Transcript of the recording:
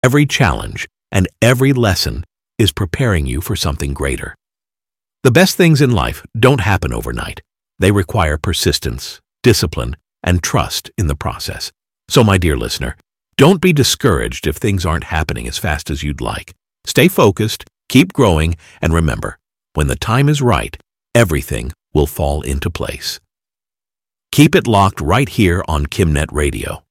Every challenge and every lesson is preparing you for something greater. The best things in life don't happen overnight. They require persistence, discipline, and trust in the process. So, my dear listener, don't be discouraged if things aren't happening as fast as you'd like. Stay focused, keep growing, and remember, when the time is right, everything will fall into place. Keep it locked right here on KimNet Radio.